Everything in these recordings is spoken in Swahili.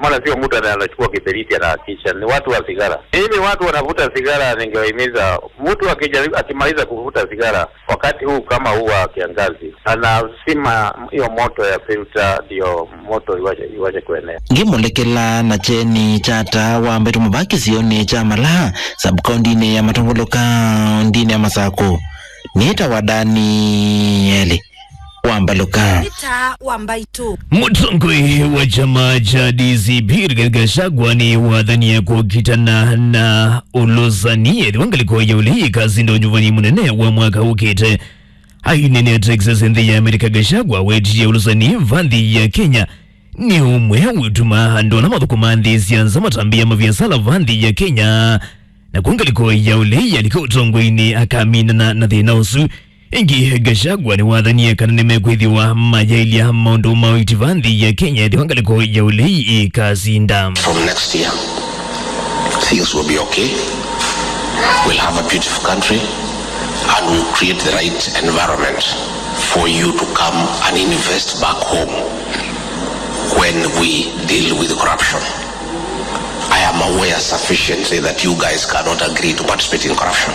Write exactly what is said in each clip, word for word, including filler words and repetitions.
maana sio mtu anachukua kiberiti anahakisha, ni watu wa sigara. Hivi watu wanavuta sigara, ningewahimiza mtu akijaribu akimaliza kuvuta sigara wakati huu kama huu wa kiangazi, anasima hiyo moto ya filter ndio moto iwaje iwaje kuenea. Ngimolekela na cheni chata wa mbetu mabaki sioni cha mala subcounty ya Matongoloka ndini ya Masako nita wadani yele Wambaloka Nita Wambaitu Mutongwe wa chama cha D C P Gashagwa ni wadhania kukitana na ulozanie wangaliko ya uli kazi ndo nyuvani munene wa mwaka ukite hainene ya Texas nthi ya Amerika. Gashagwa weji ya ulozanie vandhi ya Kenya ni umwe wituma ndo na mathukumandhi sianza matambia mavyasala vandhi ya Kenya na kungaliko ya uli ya liko utongwe ini akamina na nathina usu ingi. Gashagwa ni wadhania kanane kwithiwa majaili ya maundu mawiti vandhi ya Kenya diwangaliko ya ulei kazi ndam. From next year things will be okay. We'll have a beautiful country and we'll create the right environment for you to come and invest back home when we deal with corruption. I am aware sufficiently that you guys cannot agree to participate in corruption.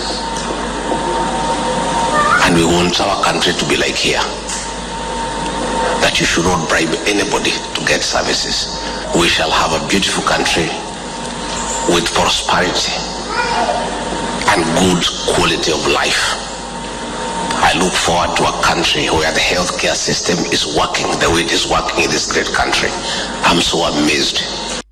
And we want our country to be like here, that you should not bribe anybody to get services. We shall have a beautiful country with prosperity and good quality of life. I look forward to a country where the healthcare system is working the way it is working in this great country. I'm so amazed.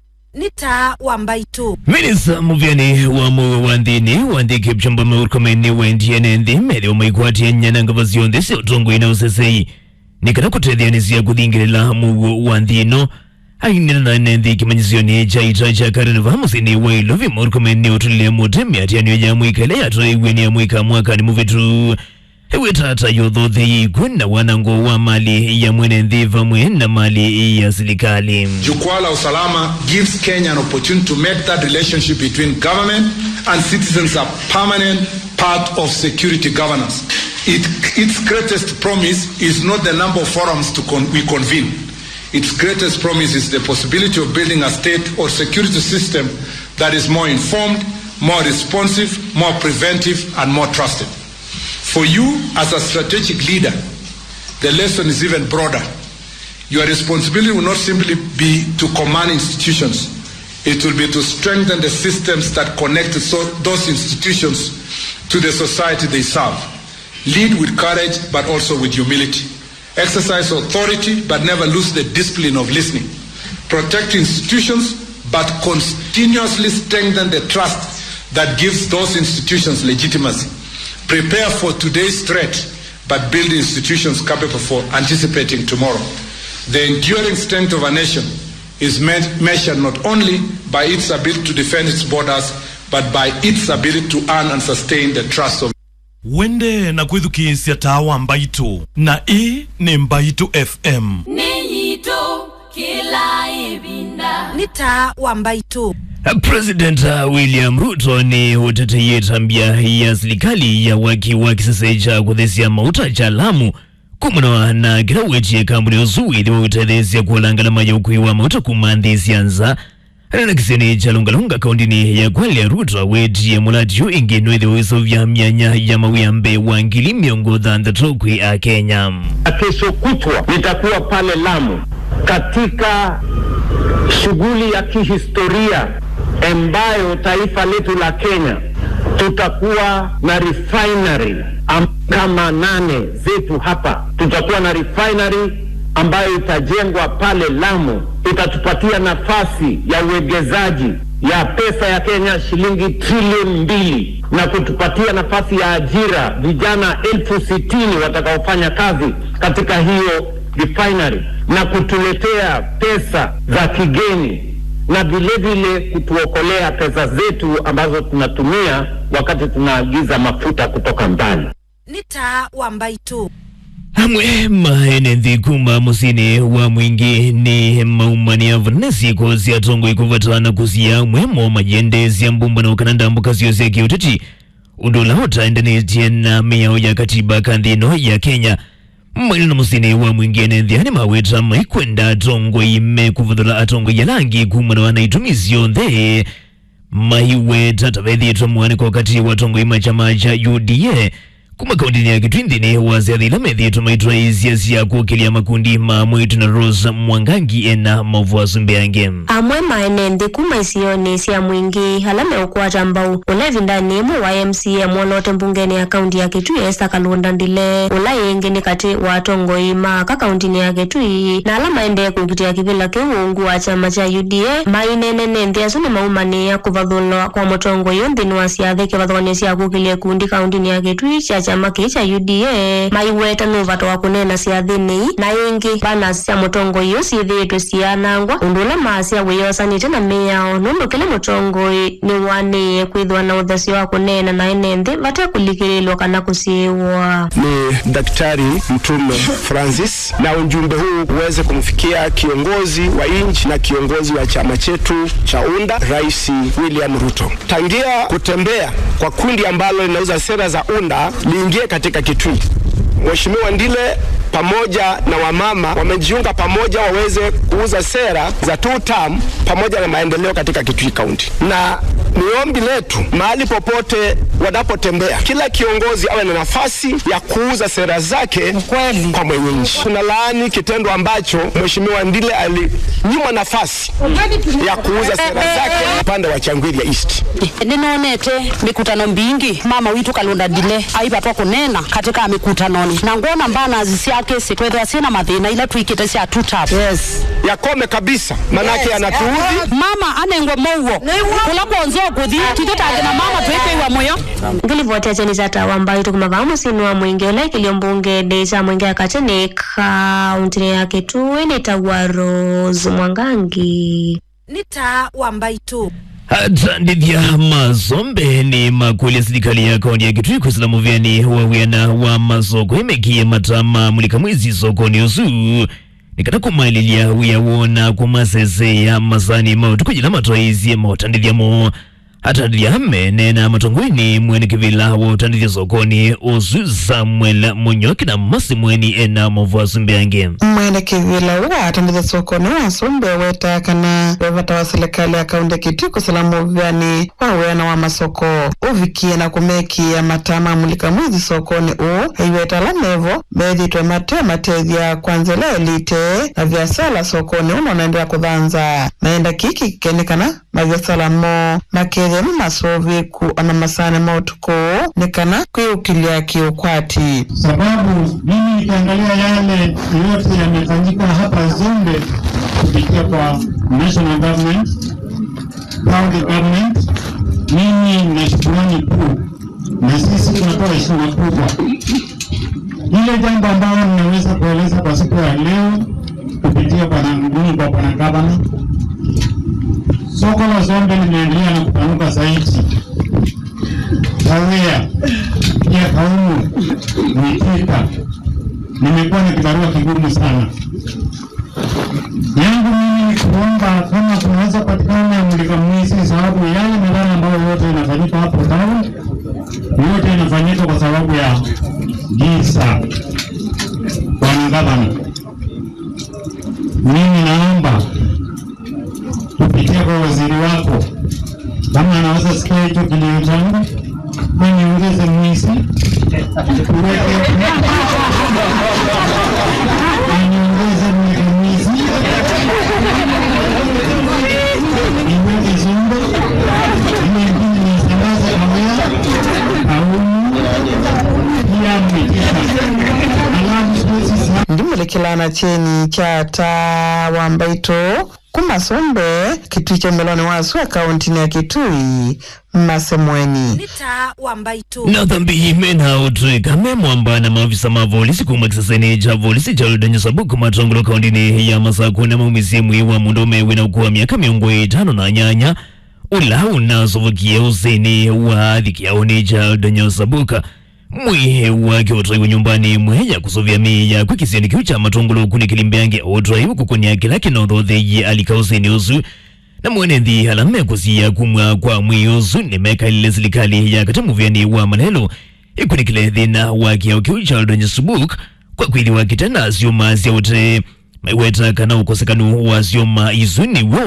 Nita Wambaitu Minisa Muvyani wa muwe wandini wandiki pchamba meurkomeni wendiye nendi mele umaikuati ya nyananga vazionde si utongo ina usesei nikana kutedhianisi ya kudhingirila muwe wandino hainina na nendi kimanyizioni chaita cha karani vamusini wailovi meurkomeni utulilia mutemi ati anuye ya mwikele ya toa igweni ya mwika mwaka ni muvetu hewe tata yodhothi kuna wanango wa mali ya mwene ndhiva mwena mali ya silikali. Jukwaa la Usalama gives Kenya an opportunity to make that relationship between government and citizens a permanent part of security governance. It, its greatest promise is not the number of forums to con we convene. Its greatest promise is the possibility of building a state or security system that is more informed, more responsive, more preventive, and more trusted. For you as a strategic leader, the lesson is even broader. Your responsibility will not simply be to command institutions. It will be to strengthen the systems that connect so those institutions to the society they serve. Lead with courage, but also with humility. Exercise authority, but never lose the discipline of listening. Protect institutions, but continuously strengthen the trust that gives those institutions legitimacy. Prepare for today's threat, but build institutions capable for anticipating tomorrow. The enduring strength of a nation is me measured not only by its ability to defend its borders, but by its ability to earn and sustain the trust of Wende na kwithuki siatawa Mbaitu na hii ni Mbaitu F M. Niyito kila ibinda Nita Wambaitu. President William Ruto ni uteteye tambia ya serikali ya waki waki sasa cha kuthesia mauta cha Lamu kumuna na kila wechi kambuni uzui dhiwa utathesia kualangala maya ukuiwa mauta kumandhi sianza na kiseni cha lungalunga kaundini ya Kwale. Ruto wechi ya mulatiyo ingenu dhiwa iso vya mianya ya mawiyambe wangili miongo dhanda tokwi a Kenya. Kesho kutwa nitakuwa pale Lamu katika shughuli ya kihistoria ambayo taifa letu la Kenya tutakuwa na refinery kama nane zetu hapa. Tutakuwa na refinery ambayo itajengwa pale Lamu, itatupatia nafasi ya uwegezaji ya pesa ya Kenya shilingi trilioni mbili na kutupatia nafasi ya ajira vijana elfu sitini watakaofanya kazi katika hiyo refinery na kutuletea pesa za kigeni na vile vile kutuokolea pesa zetu ambazo tunatumia wakati tunaagiza mafuta kutoka mbali. Nita Wambaitu. Hamwe maene dhikuma musini wa mwingi ni maumani ya vnesi kozi ya tongo ikuvatana kusia mwemo majendezi ya mbumba na ukananda mbukazi yose ya kiutati. Undula hota endani jena miyao ya katiba kandino ya Kenya. mwili na musini wa mwingine ndiani maweta maikwenda atongo ime kuvudhula atongo ya langi kumwana wanaitumisi yonthe maiweta tavedhitwa mwani kwa wakati wa atongo ima chama cha U D A kuma kaundini ya kitwindini waziadhila medhitwa maitwa iziasi ya kuokelia makundi mamwitu na Rose Mwangangi ena mavu asumbeange amwe maenende kuma isioni siya mwingi halame ukwata mbau ulevi ndani mu wa M C M wolote mbungeni ya kaundi ya Kitui Esther Kalonda Ndile ula yengeni kati wa atongo ima kakauntini ya Kitui na alama ende kukitia kivila kiungu wa chama cha U D A mainene nende asuni maumani ya kuvadhulwa kwa motongo yondini wa siadhe kivadhwani siya kukilia kundi kauntini ya Kitui cha chama kicha U D A maiweta nuvato wa kunena siadhini na ingi bana siya motongo yu siadhitu siya nangwa undula maasya wiyosa tena miyao nundu kile motongo ni wani kuidhwa na udhasi wa kunena na inende vate kulikililo kana kusiwa ni Daktari Mtume Francis na ujumbe huu uweze kumfikia kiongozi wa inchi na kiongozi wa chama chetu cha UNDA Rais William Ruto. Tangia kutembea kwa kundi ambalo linauza sera za UNDA liingie katika Kitui, Mheshimiwa Ndile pamoja na wamama wamejiunga pamoja waweze kuuza sera za two term pamoja na maendeleo katika Kitui County. Na niombi letu mahali popote wanapotembea kila kiongozi awe na nafasi ya kuuza sera zake kweli kwa mwenyeji. Kuna laani kitendo ambacho Mheshimiwa Ndile alinyima nafasi ya kuuza sera zake upande wa Changwiri ya East. Ninaonete mikutano mbingi mama witu Kalonda Ndile aibatwa kunena katika mikutanoni na ngona mbana azisi yake sikwedha sina madhina ila tuikite sia tutap. Yes. Yakome kabisa manake yes. Anatuudhi. Mama anengwe mowo. Kula kuonzo kudhi kitota na mama tuweke wa moyo. Ngili vote acheni zata wambayo tukumavamu sinu wa mwinge ule kilio mbunge desa mwinge akachene kauntini ya Kitui nitawa Rose Mwangangi nita wambaitu hata ndithia mazombe ni makuli serikali ya kaunti ya Kitui kusila vyani wawiana wa masoko imekie matama mulika mwezi soko ni usu nikata kumalilia uyawona kumasese ya masani mautu kujila matoizi ya mautandithia mo hata ndithia menena matongwini mwene kivila wa utandithia sokoni usu Samuel Munyoki na masi mweni ena mavu asumbeange mwene kivila wa atandithia sokoni wa asumbe weta kana wevata wa serikali ya kaunti ya Kitui kusala vyani wawiana wa masoko uvikie na kumeki ya matama mulika mwezi sokoni u iweta la nevo bedhitwe mate matethia kwanzela elite na vyasala sokoni uno naendea kudhanza naenda kiki kenekana mavyasala mo makethia masovi ku ana masane mautuko nekana kuiukilia kiukwati sababu mimi ikiangalia yale yote yamefanyika hapa Zombe kupitia kwa national government, county government, mimi na shukrani kuu na sisi tunatoa heshima kubwa. Ile jambo ambalo ninaweza kueleza kwa siku ya leo kupitia kwa nguni kwa bwana gavana, soko la Zombe limeendelea na kupanuka zaidi. Kawea, pia Kaumu, Mwitika, nimekuwa na kibarua kigumu sana. Yangu mimi ni kuomba kama tunaweza patikana mulika mwezi sababu yale madhara ambayo yote inafanyika hapo town, yote inafanyika kwa sababu ya giza. Bwana gavana, mimi naomba kupitia kwa waziri wako kama anaweza sikia hicho kilio changu aniongeze mwezi aniongeze mwezi niweke Zombe ili nisambaze Kawea Kaumu pia Mwitika ndimulekilana cheni chata wambaito kumasombe Kitui cha meloni wasu akaunti ya Kitui masemweni nita wambaitu na dhambi imena utrika memwamba na maafisa mavolisi kumakisaseni cha volisi cha Ludanyo Sabuku matongolo kaundini ya Masako na maumizimu wa mundome wina ukuwa miaka miongo itano na nyanya ula unasovukia useni wa adhiki ya uni cha Ludanyo Sabuka mwihe wake otraiwa nyumbani mweja kusovya miya kwa kisiani kiucha matongolo kuni kilimbeange otraiwa kukonia kila kinodhotheji alikauseni usu na mwenendi halame kusia kumwa kwa mwiyozu ni meka ile serikali ya katamuvyani wa manelo ikuni kile dhina waki ya ukiucha Ludanyo Sabuka kwa kwili wakitana zioma zyaute maiweta kana ukosekanu wa zioma izuni